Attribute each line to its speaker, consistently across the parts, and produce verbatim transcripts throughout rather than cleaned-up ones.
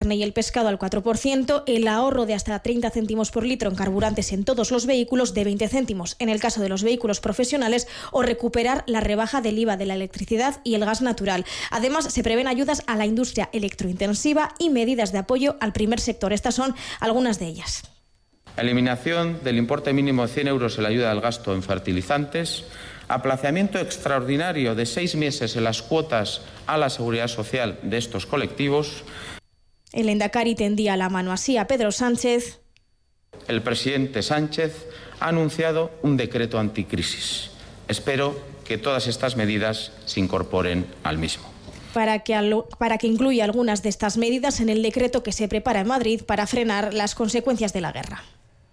Speaker 1: carne y el pescado al cuatro por ciento, el ahorro de hasta treinta céntimos por litro en carburantes en todos los vehículos, de veinte céntimos en el caso de los vehículos profesionales, o recuperar la rebaja del I V A de la electricidad y el gas natural. Además, se prevén ayudas a la industria electrointensiva y medidas de apoyo al primer sector. Estas son algunas de ellas.
Speaker 2: Eliminación del importe mínimo de cien euros en la ayuda al gasto en fertilizantes, aplazamiento extraordinario de seis meses en las cuotas a la seguridad social de estos colectivos.
Speaker 1: El Endacari tendía la mano así a Pedro Sánchez.
Speaker 2: El presidente Sánchez ha anunciado un decreto anticrisis. Espero que todas estas medidas se incorporen al mismo.
Speaker 1: Para que, para que incluya algunas de estas medidas en el decreto que se prepara en Madrid para frenar las consecuencias de la guerra.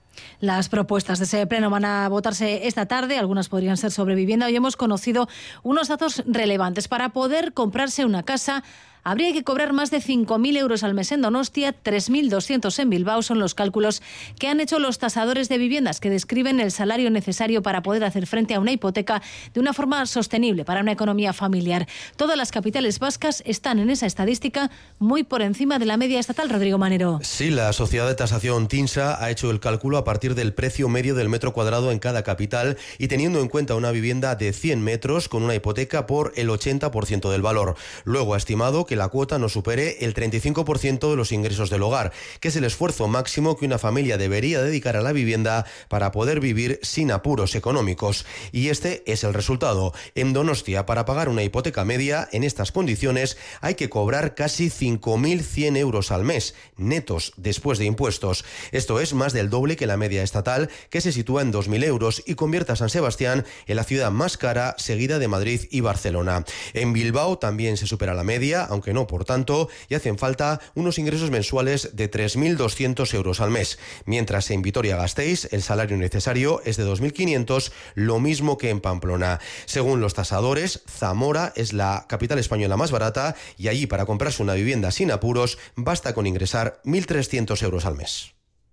Speaker 3: Las propuestas de ese pleno van a votarse esta tarde, algunas podrían ser sobre vivienda. Hoy hemos conocido unos datos relevantes. Para poder comprarse una casa habría que cobrar más de cinco mil euros al mes en Donostia, tres mil doscientos en Bilbao. Son los cálculos que han hecho los tasadores de viviendas, que describen el salario necesario para poder hacer frente a una hipoteca de una forma sostenible para una economía familiar. Todas las capitales vascas están en esa estadística muy por encima de la media estatal. Rodrigo Manero.
Speaker 4: Sí, la sociedad de tasación TINSA ha hecho el cálculo a partir del precio medio del metro cuadrado en cada capital y teniendo en cuenta una vivienda de cien metros con una hipoteca por el ochenta por ciento del valor. Luego ha estimado que la cuota no supere el treinta y cinco por ciento de los ingresos del hogar, que es el esfuerzo máximo que una familia debería dedicar a la vivienda para poder vivir sin apuros económicos. Y este es el resultado. En Donostia, para pagar una hipoteca media en estas condiciones, hay que cobrar casi cinco mil cien euros al mes, netos después de impuestos. Esto es más del doble que la media estatal, que se sitúa en dos mil euros y convierte a San Sebastián en la ciudad más cara, seguida de Madrid y Barcelona. En Bilbao también se supera la media, aunque no por tanto, y hacen falta unos ingresos mensuales de tres mil doscientos euros al mes, mientras en Vitoria-Gasteiz el salario necesario es de dos mil quinientos, lo mismo que en Pamplona. Según los tasadores, Zamora es la capital española más barata y allí para comprarse una vivienda sin apuros basta con ingresar mil trescientos euros al mes.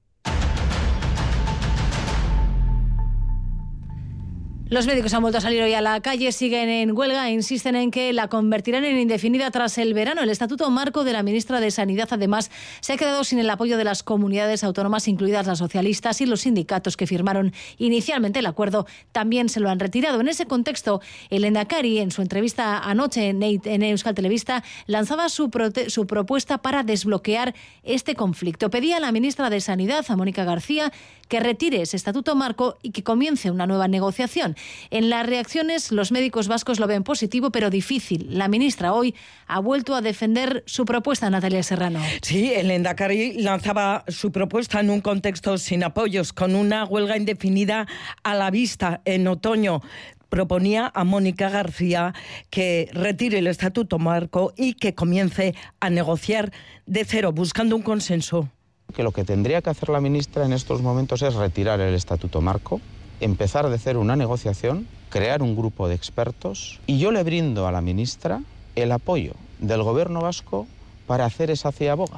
Speaker 3: Los médicos han vuelto a salir hoy a la calle, siguen en huelga e insisten en que la convertirán en indefinida tras el verano. El Estatuto Marco de la ministra de Sanidad, además, se ha quedado sin el apoyo de las comunidades autónomas, incluidas las socialistas, y los sindicatos que firmaron inicialmente el acuerdo también se lo han retirado. En ese contexto, el Endacari, en su entrevista anoche en, en Euskal Telebista, lanzaba su, prote- su propuesta para desbloquear este conflicto. Pedía a la ministra de Sanidad, a Mónica García, que retire ese Estatuto Marco y que comience una nueva negociación. En las reacciones, los médicos vascos lo ven positivo, pero difícil. La ministra hoy ha vuelto a defender su propuesta, Natalia Serrano.
Speaker 5: Sí, el Endacari lanzaba su propuesta en un contexto sin apoyos, con una huelga indefinida a la vista en otoño. Proponía a Mónica García que retire el Estatuto Marco y que comience a negociar de cero, buscando un consenso.
Speaker 2: Que lo que tendría que hacer la ministra en estos momentos es retirar el Estatuto Marco, empezar de cero una negociación, crear un grupo de expertos, y yo le brindo a la ministra el apoyo del Gobierno vasco para hacer esa ciaboga.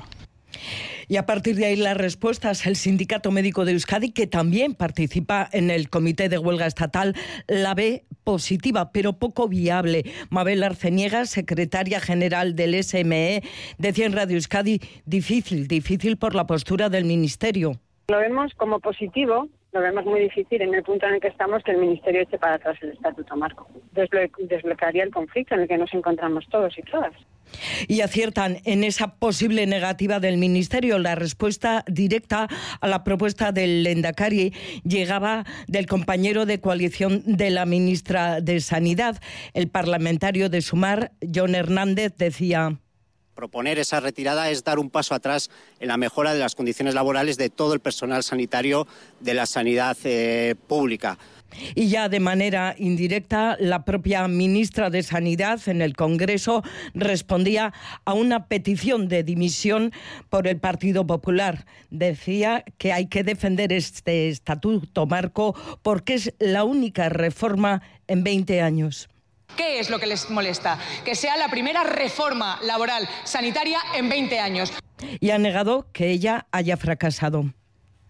Speaker 5: Y a partir de ahí las respuestas, el Sindicato Médico de Euskadi, que también participa en el Comité de Huelga Estatal, la ve positiva, pero poco viable. Mabel Arceniega, secretaria general del S M E, decía en Radio Euskadi, difícil, difícil por la postura del Ministerio.
Speaker 6: Lo vemos como positivo, lo vemos muy difícil en el punto en el que estamos, que el Ministerio eche para atrás el Estatuto Marco. Desblo- desbloquearía el conflicto en el que nos encontramos todos y todas.
Speaker 5: Y aciertan en esa posible negativa del Ministerio. La respuesta directa a la propuesta del Endacari llegaba del compañero de coalición de la ministra de Sanidad. El parlamentario de Sumar, Jon Hernández, decía:
Speaker 7: proponer esa retirada es dar un paso atrás en la mejora de las condiciones laborales de todo el personal sanitario de la sanidad eh, pública.
Speaker 5: Y ya de manera indirecta, la propia ministra de Sanidad en el Congreso respondía a una petición de dimisión por el Partido Popular. Decía que hay que defender este Estatuto Marco porque es la única reforma en veinte años.
Speaker 8: ¿Qué es lo que les molesta? Que sea la primera reforma laboral sanitaria en veinte años.
Speaker 5: Y ha negado que ella haya fracasado.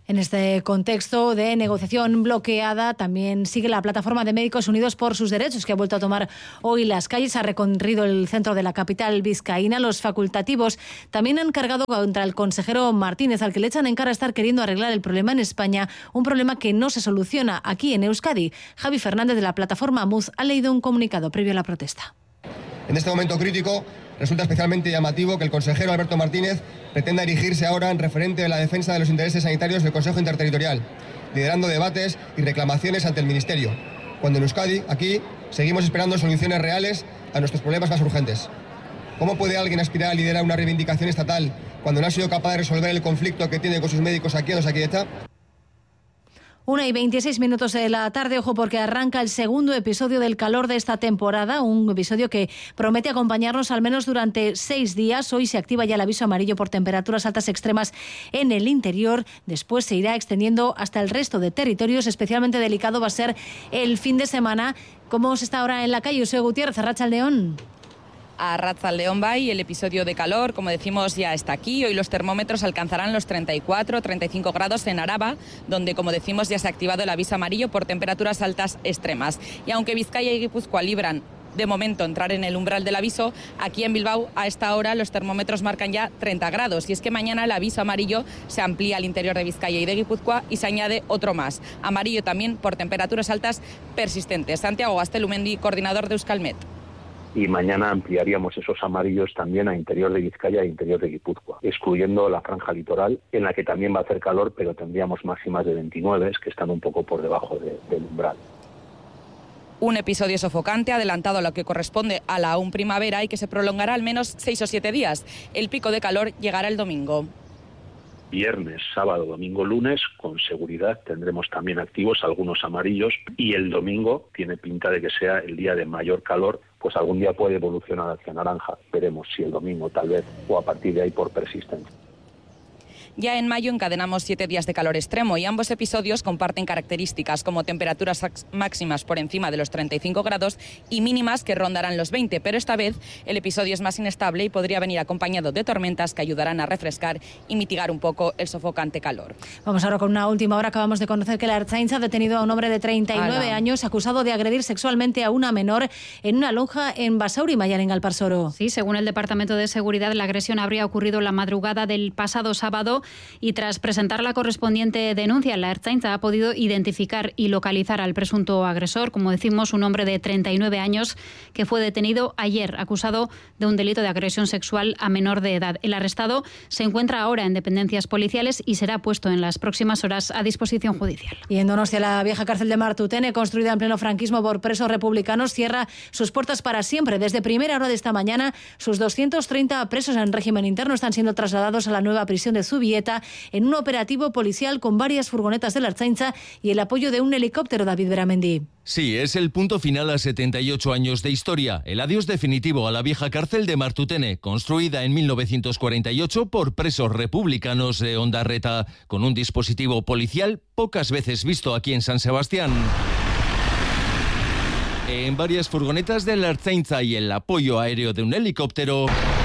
Speaker 3: En este contexto de negociación bloqueada también sigue la plataforma de Médicos Unidos por sus Derechos, que ha vuelto a tomar hoy las calles, ha recorrido el centro de la capital vizcaína. Los facultativos también han cargado contra el consejero Martínez, al que le echan en cara estar queriendo arreglar el problema en España, un problema que no se soluciona aquí en Euskadi. Javi Fernández, de la plataforma M U Z, ha leído un comunicado previo a la protesta.
Speaker 9: En este momento crítico, resulta especialmente llamativo que el consejero Alberto Martínez pretenda erigirse ahora en referente de la defensa de los intereses sanitarios del Consejo Interterritorial, liderando debates y reclamaciones ante el Ministerio, cuando en Euskadi, aquí, seguimos esperando soluciones reales a nuestros problemas más urgentes. ¿Cómo puede alguien aspirar a liderar una reivindicación estatal cuando no ha sido capaz de resolver el conflicto que tiene con sus médicos aquí en Osakidetza?
Speaker 3: Una y veintiséis minutos de la tarde, ojo, porque arranca el segundo episodio del calor de esta temporada, un episodio que promete acompañarnos al menos durante seis días. Hoy se activa ya el aviso amarillo por temperaturas altas extremas en el interior. Después se irá extendiendo hasta el resto de territorios. Especialmente delicado va a ser el fin de semana. ¿Cómo se está ahora en la calle? José Gutiérrez, Arratsaldeon.
Speaker 10: A Arratsaldeon Bay, el episodio de calor, como decimos, ya está aquí. Hoy los termómetros alcanzarán los treinta y cuatro, treinta y cinco grados en Araba, donde, como decimos, ya se ha activado el aviso amarillo por temperaturas altas extremas. Y aunque Vizcaya y Guipúzcoa libran de momento entrar en el umbral del aviso, aquí en Bilbao a esta hora los termómetros marcan ya treinta grados. Y es que mañana el aviso amarillo se amplía al interior de Vizcaya y de Guipúzcoa y se añade otro más. Amarillo también por temperaturas altas persistentes. Santiago Gaztelumendi, coordinador de Euskalmet.
Speaker 11: Y mañana ampliaríamos esos amarillos también a interior de Vizcaya e interior de Guipúzcoa, excluyendo la franja litoral, en la que también va a hacer calor, pero tendríamos máximas de veintinueve, que están un poco por debajo de, del umbral.
Speaker 10: Un episodio sofocante, adelantado a lo que corresponde a la aún primavera y que se prolongará al menos seis o siete días. El pico de calor llegará el domingo.
Speaker 11: Viernes, sábado, domingo, lunes, con seguridad tendremos también activos algunos amarillos, y el domingo tiene pinta de que sea el día de mayor calor, pues algún día puede evolucionar hacia naranja. Veremos si el domingo tal vez, o a partir de ahí por persistencia.
Speaker 10: Ya en mayo encadenamos siete días de calor extremo y ambos episodios comparten características como temperaturas máximas por encima de los treinta y cinco grados y mínimas que rondarán los veinte, pero esta vez el episodio es más inestable y podría venir acompañado de tormentas que ayudarán a refrescar y mitigar un poco el sofocante calor.
Speaker 3: Vamos ahora con una última hora. Acabamos de conocer que la Ertzaintza ha detenido a un hombre de treinta y nueve Ala. años acusado de agredir sexualmente a una menor en una lonja en Basauri, Mayar, en Galparsoro.
Speaker 12: Sí, según el Departamento de Seguridad, la agresión habría ocurrido la madrugada del pasado sábado. Y tras presentar la correspondiente denuncia, la Ertzaintza ha podido identificar y localizar al presunto agresor, como decimos, un hombre de treinta y nueve años que fue detenido ayer, acusado de un delito de agresión sexual a menor de edad. El arrestado se encuentra ahora en dependencias policiales y será puesto en las próximas horas a disposición judicial.
Speaker 3: Y en Donostia, la vieja cárcel de Martutene, construida en pleno franquismo por presos republicanos, cierra sus puertas para siempre. Desde primera hora de esta mañana, sus doscientos treinta presos en régimen interno están siendo trasladados a la nueva prisión de Zubieta en un operativo policial con varias furgonetas de la Ertzaintza y el apoyo de un helicóptero. David Beramendi.
Speaker 13: Sí, es el punto final a setenta y ocho años de historia, el adiós definitivo a la vieja cárcel de Martutene, construida en mil novecientos cuarenta y ocho por presos republicanos de Ondarreta, con un dispositivo policial pocas veces visto aquí en San Sebastián. En varias furgonetas de la Ertzaintza y el apoyo aéreo de un helicóptero,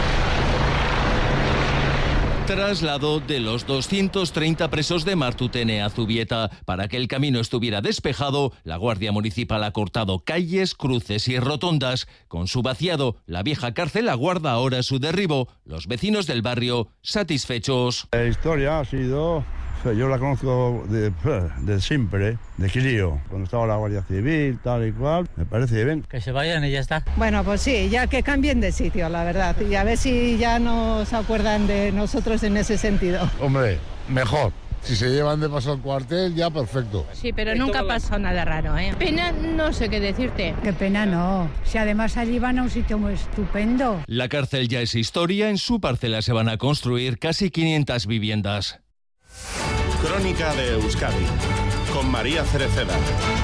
Speaker 13: traslado de los doscientos treinta presos de Martutene a Zubieta. Para que el camino estuviera despejado, la Guardia Municipal ha cortado calles, cruces y rotondas. Con su vaciado, la vieja cárcel aguarda ahora su derribo. Los vecinos del barrio, satisfechos.
Speaker 14: La historia ha sido... Yo la conozco de, de siempre, de crío, cuando estaba la Guardia Civil, tal y cual, me parece bien.
Speaker 15: Que se vayan y ya está.
Speaker 16: Bueno, pues sí, ya que cambien de sitio, la verdad, y a ver si ya no se acuerdan de nosotros en ese sentido.
Speaker 14: Hombre, mejor. Si se llevan de paso al cuartel, ya perfecto.
Speaker 17: Sí, pero nunca pasó nada raro, ¿eh? Pena, no sé qué decirte.
Speaker 18: Qué pena no. Si además allí van a un sitio muy estupendo.
Speaker 13: La cárcel ya es historia. En su parcela se van a construir casi quinientas viviendas.
Speaker 19: Crónica de Euskadi, con María Cereceda.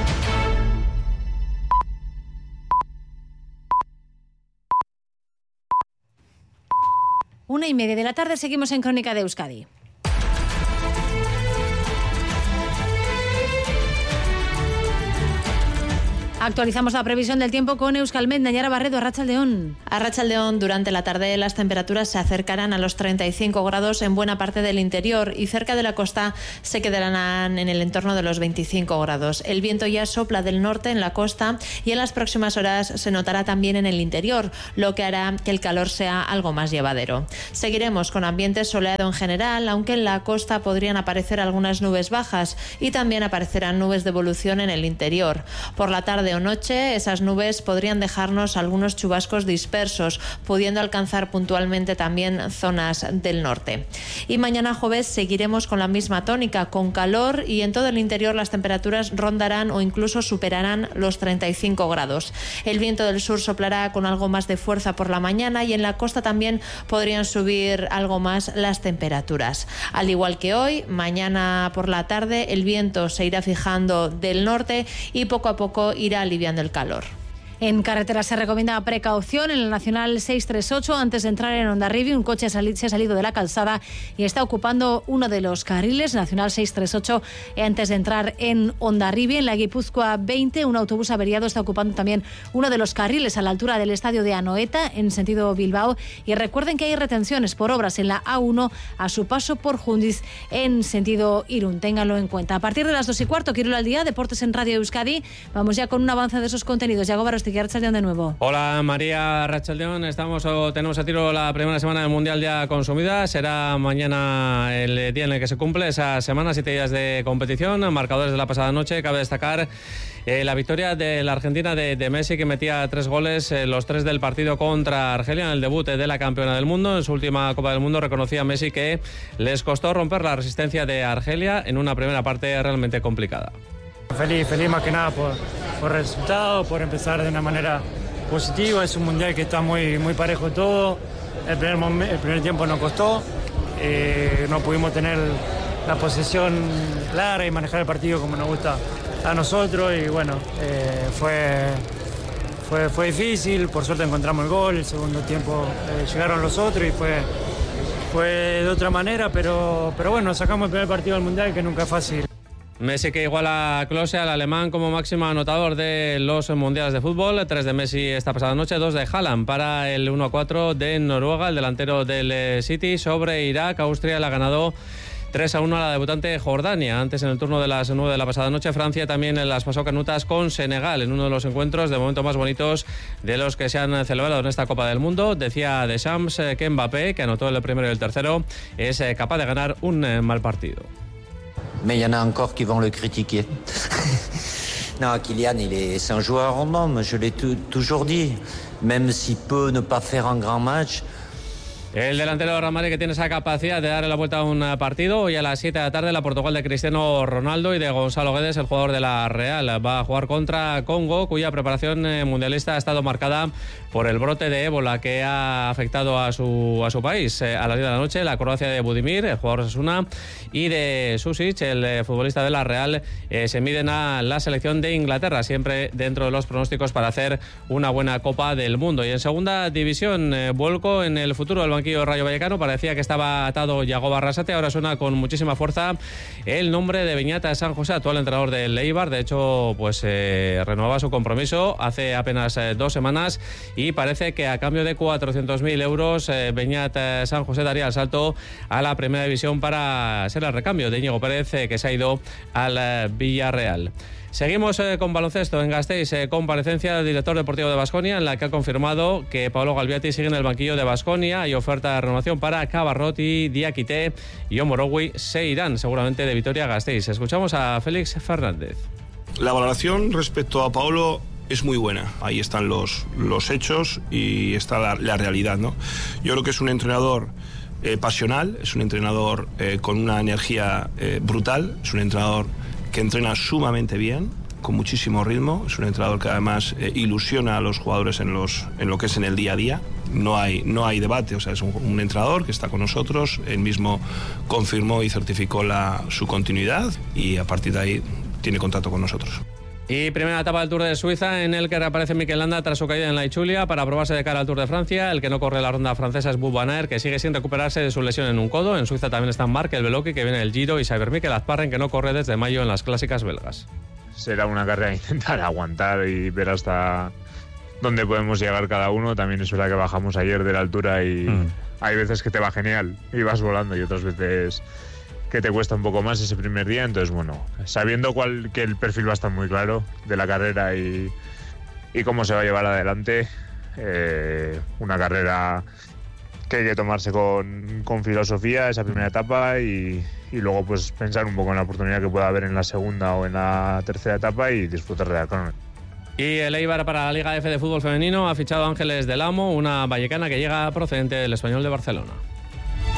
Speaker 3: Una y media de la tarde, seguimos en Crónica de Euskadi. Actualizamos la previsión del tiempo con Euskalmet. Nayara Barredo, Arratsaldeon.
Speaker 15: Arratsaldeon, durante la tarde las temperaturas se acercarán a los treinta y cinco grados en buena parte del interior y cerca de la costa se quedarán en el entorno de los veinticinco grados. El viento ya sopla del norte en la costa y en las próximas horas se notará también en el interior, lo que hará que el calor sea algo más llevadero. Seguiremos con ambiente soleado en general, aunque en la costa podrían aparecer algunas nubes bajas y también aparecerán nubes de evolución en el interior. Por la tarde o noche, esas nubes podrían dejarnos algunos chubascos dispersos, pudiendo alcanzar puntualmente también zonas del norte. Y mañana jueves seguiremos con la misma tónica, con calor, y en todo el interior las temperaturas rondarán o incluso superarán los treinta y cinco grados. El viento del sur soplará con algo más de fuerza por la mañana y en la costa también podrían subir algo más las temperaturas. Al igual que hoy, mañana por la tarde el viento se irá fijando del norte y poco a poco irá aliviando el calor.
Speaker 3: En carretera se recomienda precaución en la Nacional seiscientos treinta y ocho. Antes de entrar en Hondarribia, un coche se ha salido de la calzada y está ocupando uno de los carriles. Nacional seiscientos treinta y ocho. Antes de entrar en Hondarribia, en la Guipúzcoa veinte, un autobús averiado está ocupando también uno de los carriles a la altura del estadio de Anoeta, en sentido Bilbao. Y recuerden que hay retenciones por obras en la A uno a su paso por Jundiz, en sentido Irún. Ténganlo en cuenta. A partir de las dos y cuarto, Quirol al día, Deportes en Radio Euskadi. Vamos ya con un avance de esos contenidos. Yago Barosti, Arratsaldeon de nuevo.
Speaker 20: Hola María, Arratsaldeon. Estamos o tenemos a tiro la primera semana del Mundial ya consumida. Será mañana el día en el que se cumple esa semana, siete días de competición. Marcadores de la pasada noche, cabe destacar eh, la victoria de la Argentina de, de Messi, que metía tres goles, eh, los tres del partido contra Argelia en el debut de la campeona del mundo. En su última Copa del Mundo reconocía Messi que les costó romper la resistencia de Argelia en una primera parte realmente complicada.
Speaker 21: Feliz, feliz más que nada por, por el resultado, por empezar de una manera positiva. Es un mundial que está muy, muy parejo todo. El primer, momen, el primer tiempo nos costó, eh, no pudimos tener la posesión clara y manejar el partido como nos gusta a nosotros y bueno, eh, fue, fue, fue difícil. Por suerte encontramos el gol, el segundo tiempo eh, llegaron los otros y fue, fue de otra manera, pero, pero bueno, sacamos el primer partido del mundial, que nunca es fácil.
Speaker 20: Messi que iguala a Klose, al alemán, como máximo anotador de los mundiales de fútbol. Tres de Messi esta pasada noche, dos de Haaland para el uno a cuatro de Noruega, el delantero del City, sobre Irak. Austria le ha ganado tres a uno a la debutante Jordania. Antes, en el turno de las nueve de la pasada noche, Francia también en las pasó canutas con Senegal, en uno de los encuentros de momento más bonitos de los que se han celebrado en esta Copa del Mundo. Decía Deschamps que Mbappé, que anotó el primero y el tercero, es capaz de ganar un mal partido.
Speaker 22: Mais il y en a encore qui vont le critiquer. Non, Kylian, il est, c'est un joueur en homme, je l'ai tout, toujours dit. Même s'il peut ne pas faire un grand match.
Speaker 20: El delantero de Real Madrid, que tiene esa capacidad de darle la vuelta a un partido. Hoy a las siete de la tarde, la Portugal de Cristiano Ronaldo y de Gonzalo Guedes, el jugador de la Real, va a jugar contra Congo, cuya preparación mundialista ha estado marcada por el brote de ébola que ha afectado a su, a su país. A las diez de la noche, la Croacia de Budimir, el jugador de Osasuna, y de Susic, el futbolista de la Real, eh, se miden a la selección de Inglaterra, siempre dentro de los pronósticos para hacer una buena Copa del Mundo. Y en segunda división, eh, vuelco en el futuro del banquillo Rayo Vallecano. Parecía que estaba atado Yago Barrasate, ahora suena con muchísima fuerza el nombre de Beñat San José, actual entrenador del Eibar. De hecho, pues eh, renovaba su compromiso hace apenas eh, dos semanas y parece que a cambio de cuatrocientos mil euros eh, Beñat eh, San José daría el salto a la primera división para ser el recambio de Íñigo Pérez, eh, que se ha ido al eh, Villarreal. Seguimos eh, con baloncesto en Gasteiz, eh, comparecencia del director deportivo de Baskonia, en la que ha confirmado que Pablo Galbiati sigue en el banquillo de Baskonia. Hay oferta de renovación para Cabarroti, Diakité y Omorogui se irán seguramente de Vitoria-Gasteiz. Escuchamos a Félix Fernández.
Speaker 23: La valoración respecto a Pablo es muy buena. Ahí están los, los hechos y está la, la realidad, ¿no? Yo creo que es un entrenador eh, pasional, es un entrenador eh, con una energía eh, brutal, es un entrenador que entrena sumamente bien, con muchísimo ritmo. Es un entrenador que además eh, ilusiona a los jugadores en, los, en lo que es en el día a día. No hay, no hay debate, o sea, es un, un entrenador que está con nosotros. Él mismo confirmó y certificó la, su continuidad y a partir de ahí tiene contrato con nosotros.
Speaker 20: Y primera etapa del Tour de Suiza, en el que reaparece Mikel Landa tras su caída en la Ichulia para probarse de cara al Tour de Francia. El que no corre la ronda francesa es Wout van Aert, que sigue sin recuperarse de su lesión en un codo. En Suiza también están Marc El Veloki, que viene del Giro, y Xavier Mikel Azparren, que no corre desde mayo en las clásicas belgas.
Speaker 1: será una carrera de intentar aguantar y ver hasta dónde podemos llegar cada uno. También es verdad que bajamos ayer de la altura y mm. hay veces que te va genial y vas volando y otras veces que te cuesta un poco más ese primer día. Entonces, bueno, sabiendo cuál, que el perfil va a estar muy claro de la carrera y, y cómo se va a llevar adelante, eh, una carrera que hay que tomarse con, con filosofía esa primera etapa y, y luego pues pensar un poco en la oportunidad que pueda haber en la segunda o en la tercera etapa y disfrutar de la crono.
Speaker 20: Y el Eibar para la Liga F de fútbol femenino ha fichado a Ángeles del Amo, una vallecana que llega procedente del Español de Barcelona.